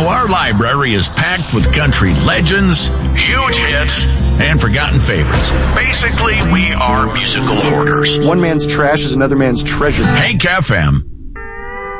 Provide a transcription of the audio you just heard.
Now, our library is packed with country legends, huge hits, and forgotten favorites. Basically, we are musical hoarders. One man's trash is another man's treasure. Hank FM